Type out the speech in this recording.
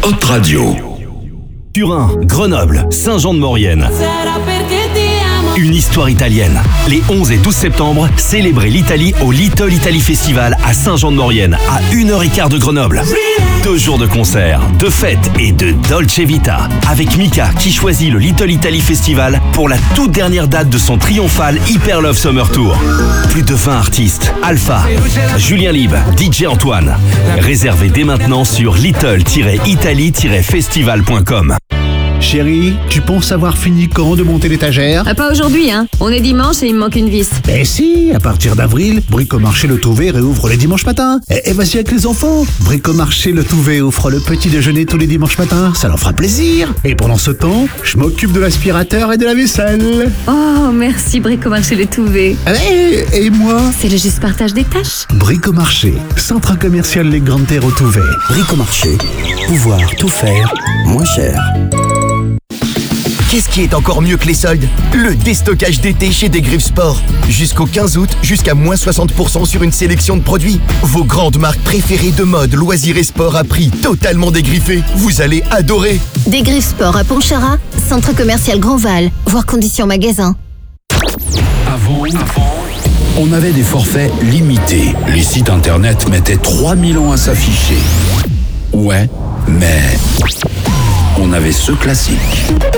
Hot Radio. Turin, Grenoble, Saint-Jean-de-Maurienne. Une histoire italienne. Les 11 et 12 septembre, célébrez l'Italie au Little Italy Festival à Saint-Jean-de-Maurienne, à 1h15 de Grenoble. 2 jours de concerts, de fêtes et de Dolce Vita. Avec Mika qui choisit le Little Italy Festival pour la toute dernière date de son triomphal Hyper Love Summer Tour. Plus de 20 artistes. Alpha, Julien Lib, DJ Antoine. Réservez dès maintenant sur little-italy-festival.com. Chérie, tu penses avoir fini quand de monter l'étagère? Pas aujourd'hui, hein. On est dimanche et il me manque une vis. Ben si, à partir d'avril, Bricomarché Le Touvet réouvre les dimanches matins. Et vas-y avec les enfants. Bricomarché Le Touvet offre le petit déjeuner tous les dimanches matins. Ça leur fera plaisir. Et pendant ce temps, je m'occupe de l'aspirateur et de la vaisselle. Oh, merci Bricomarché Le Touvet. Allez, et moi? C'est le juste partage des tâches. Bricomarché, centre commercial Les Grandes Terres au Touvet. Bricomarché, pouvoir tout faire moins cher. Qu'est-ce qui est encore mieux que les soldes? Le déstockage d'été chez Des Griffes Sport. Jusqu'au 15 août, jusqu'à moins 60% sur une sélection de produits. Vos grandes marques préférées de mode, loisirs et sport à prix totalement dégriffés. Vous allez adorer. Des Griffes Sport à Pontcharrat, centre commercial Grandval, voir conditions magasin. Avant, on avait des forfaits limités. Les sites internet mettaient 3000 ans à s'afficher. Ouais, mais on avait ce classique.